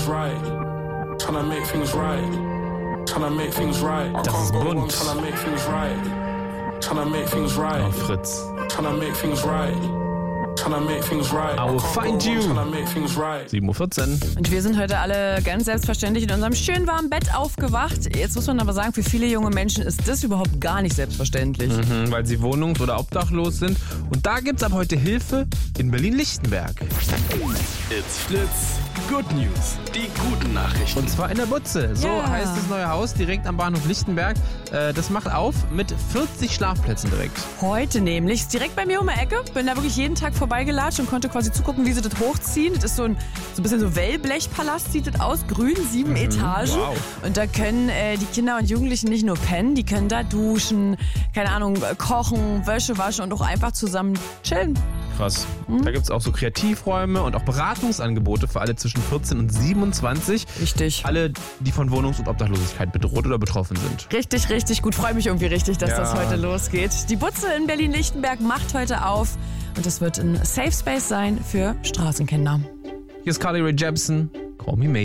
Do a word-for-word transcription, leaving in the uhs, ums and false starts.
right. Tryna make things right. Tryna make things right. I Das ist can't go wrong bunt. tryna make things right. Tryna make things right. Auf Fritz. Tryna make things right. Tryna make things right. I will find you. Tryna make things right. sieben Uhr vierzehn. Und wir sind heute alle ganz selbstverständlich in unserem schön warmen Bett aufgewacht. Jetzt muss man aber sagen, für viele junge Menschen ist das überhaupt gar nicht selbstverständlich. Mhm, weil sie wohnungs- oder obdachlos sind. Und da gibt's ab heute Hilfe in Berlin-Lichtenberg. It's Fritz. Good News. Die guten Nachrichten. Und zwar in der Butze. So Ja. heißt das neue Haus direkt am Bahnhof Lichtenberg. Äh, das macht auf mit vierzig Schlafplätzen direkt. Heute nämlich, ist direkt bei mir um die Ecke. Bin da wirklich jeden Tag vorbeigelatscht und konnte quasi zugucken, wie sie das hochziehen. Das ist so ein, so ein bisschen so Wellblechpalast sieht das aus. Grün, sieben Etagen. wow. Und da können äh, die Kinder und Jugendlichen nicht nur pennen, die können da duschen, keine Ahnung, kochen, Wäsche waschen und auch einfach zusammen chillen. Krass. Da gibt's auch so Kreativräume und auch Beratungsangebote für alle zwischen vierzehn und siebenundzwanzig. Richtig. Alle, die von Wohnungs- und Obdachlosigkeit bedroht oder betroffen sind. Richtig, richtig gut. Freue mich irgendwie richtig, dass Ja. das heute losgeht. Die Butze in Berlin-Lichtenberg macht heute auf und es wird ein Safe Space sein für Straßenkinder. Hier ist Carly Rae Jepsen. Call me maybe.